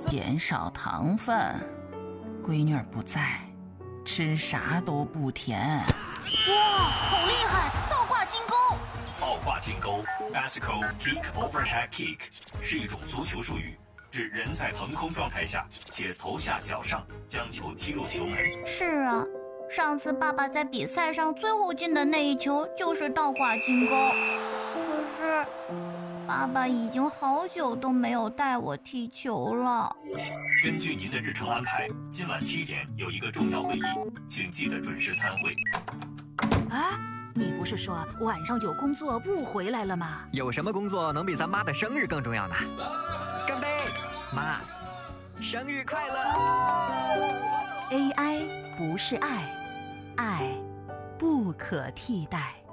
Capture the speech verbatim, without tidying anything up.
减少糖分。闺女儿不在，吃啥都不甜。 哇，好厉害！倒挂金钩。 倒挂金钩 （Bicycle Kick Overhead Kick） 是一种足球术语，指人在腾空状态下且头下脚上将球踢入球门。 是啊，上次爸爸在比赛上最后进的那一球就是倒挂金钩。可是，爸爸已经好久都没有带我踢球了。 根据您的日程安排，今晚七点有一个重要会议，请记得准时参会。 啊，你不是说晚上有工作不回来了吗？ 有什么工作能比咱妈的生日更重要呢？干杯，妈，生日快乐 ！A I 不是爱，爱不可替代。